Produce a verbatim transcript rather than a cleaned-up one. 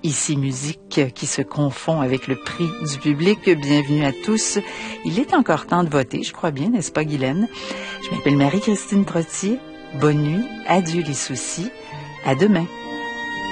Ici Musique qui se confond avec le prix du public. Bienvenue à tous. Il est encore temps de voter, je crois bien, n'est-ce pas Guylaine? Je m'appelle Marie-Christine Trottier. Bonne nuit, adieu les soucis. À demain.